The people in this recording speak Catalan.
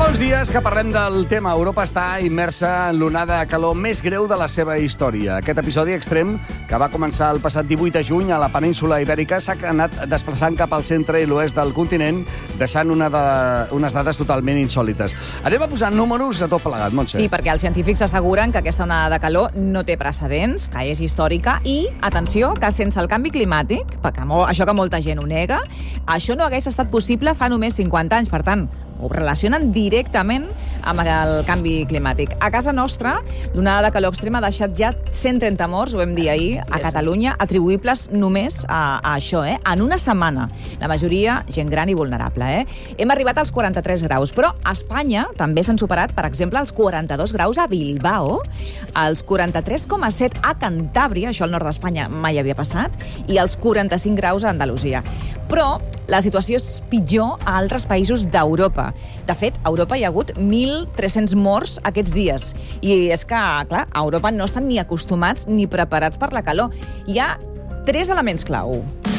molts dies que parlem del tema. Europa està immersa en l'onada de calor més greu de la seva història. Aquest episodi extrem, que va començar el passat 18 de juny a la península Ibèrica, s'ha anat desplaçant cap al centre i l'oest del continent, deixant unes dades totalment insòlites. Anem a posar números a tot plegat, Montse. Sí, perquè els científics asseguren que aquesta onada de calor no té precedents, que és històrica i, atenció, que sense el canvi climàtic, perquè això que molta gent ho nega, això no hagués estat possible fa només 50 anys. Per tant, ho relacionen directament amb el canvi climàtic. A casa nostra, l'onada de calor extrema ha deixat ja 130 morts, ho vam dir ahir, a Catalunya, atribuïbles només a això, en una setmana. La majoria, gent gran i vulnerable. Hem arribat als 43 graus, però a Espanya també s'han superat, per exemple, els 42 graus a Bilbao, els 43,7 a Cantàbria, això al nord d'Espanya mai havia passat, i els 45 graus a Andalusia. Però la situació és pitjor a altres països d'Europa. De fet, a Europa hi ha hagut 1.300 morts aquests dies. I és que, clar, a Europa no estan ni acostumats ni preparats per la calor. Hi ha 3 elements clau.